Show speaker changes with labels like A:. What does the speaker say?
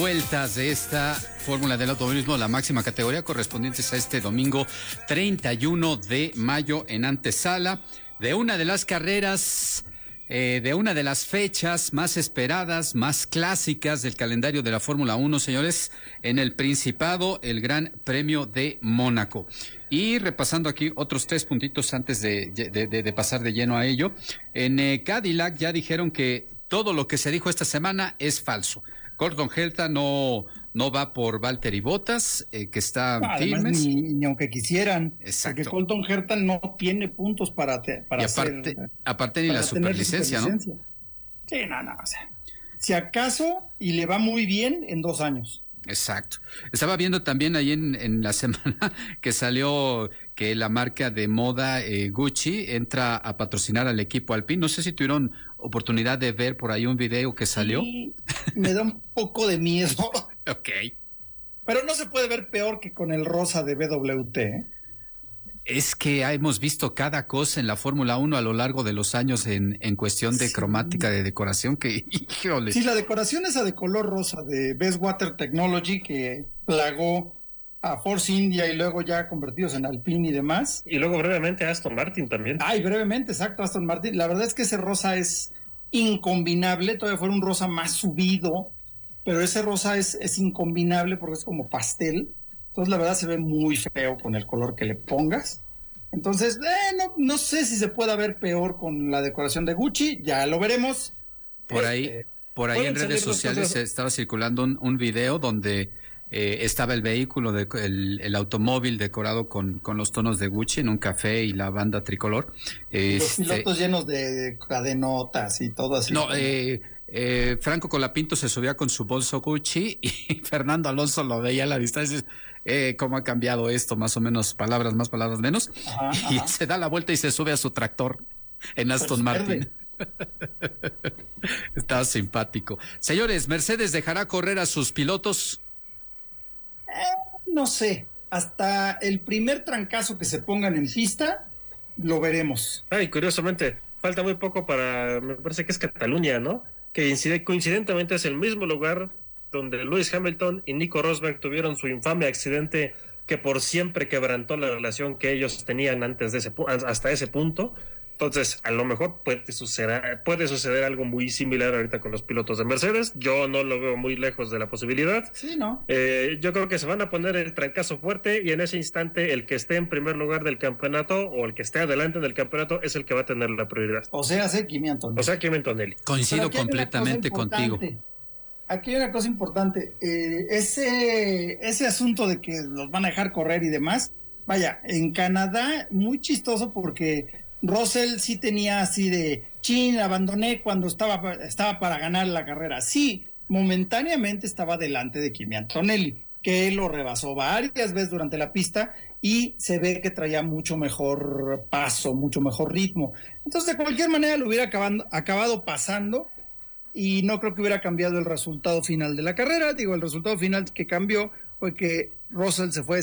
A: Vueltas de esta Fórmula del Automovilismo, la máxima categoría, correspondientes a este domingo 31 de mayo en antesala de una de las carreras, de una de las fechas más esperadas, más clásicas del calendario de la Fórmula 1, señores, en el Principado, el Gran Premio de Mónaco. Y repasando aquí otros 3 puntitos antes de pasar de lleno a ello. En Cadillac ya dijeron que todo lo que se dijo esta semana es falso. Gordon Gelta no va por Valtteri Bottas, que están firmes.
B: Ni aunque quisieran.
A: Exacto.
B: Porque Colton Herta no tiene puntos para
A: aparte ni la superlicencia, ¿no?
B: Sí, no, o sea, si acaso, y le va muy bien en 2 años.
A: Exacto. Estaba viendo también ahí en la semana que salió que la marca de moda Gucci entra a patrocinar al equipo Alpine. No sé si tuvieron oportunidad de ver por ahí un video que salió.
B: Sí, me da un poco de miedo.
A: Ok.
B: Pero no se puede ver peor que con el rosa de BWT, ¿eh?
A: Es que hemos visto cada cosa en la Fórmula 1 a lo largo de los años en cuestión de cromática, de decoración, que, híjole.
B: Sí, la decoración esa de color rosa de Best Water Technology que plagó a Force India y luego ya convertidos en Alpine y demás.
C: Y luego brevemente Aston Martin también.
B: Ay, brevemente, exacto, Aston Martin. La verdad es que ese rosa es incombinable, todavía fuera un rosa más subido, pero ese rosa es incombinable porque es como pastel. Entonces la verdad se ve muy feo con el color que le pongas. Entonces, no sé si se pueda ver peor con la decoración de Gucci, ya lo veremos.
A: Por ahí en redes sociales estaba circulando un video donde estaba el vehículo, el automóvil decorado con los tonos de Gucci en un café y la banda tricolor.
B: Los pilotos llenos de cadenotas y todo así.
A: No, Franco Colapinto se subía con su bolso Gucci y Fernando Alonso lo veía a la distancia. ¿Cómo ha cambiado esto? Más o menos, palabras más, palabras menos. Y se da la vuelta y se sube a su tractor en Aston Martin. Está simpático. Señores, ¿Mercedes dejará correr a sus pilotos?
B: No sé. Hasta el primer trancazo que se pongan en pista, lo veremos.
C: Ay, curiosamente, falta muy poco me parece que es Cataluña, ¿no? Que coincidentemente es el mismo lugar donde Lewis Hamilton y Nico Rosberg tuvieron su infame accidente que por siempre quebrantó la relación que ellos tenían antes de hasta ese punto. Entonces, a lo mejor puede suceder algo muy similar ahorita con los pilotos de Mercedes. Yo no lo veo muy lejos de la posibilidad.
B: Sí, ¿no?
C: Yo creo que se van a poner el trancazo fuerte y en ese instante el que esté en primer lugar del campeonato o el que esté adelante del campeonato es el que va a tener la prioridad.
B: O sea, Kimi Antonelli.
A: Coincido completamente contigo.
B: Aquí hay una cosa importante. Ese asunto de que los van a dejar correr y demás. Vaya, en Canadá, muy chistoso porque Russell sí tenía así de abandoné cuando estaba para ganar la carrera. Sí, momentáneamente estaba delante de Kimi Antonelli, que lo rebasó varias veces durante la pista y se ve que traía mucho mejor paso, mucho mejor ritmo. Entonces, de cualquier manera lo hubiera acabado pasando y no creo que hubiera cambiado el resultado final de la carrera. Digo, el resultado final que cambió fue que Russell se fue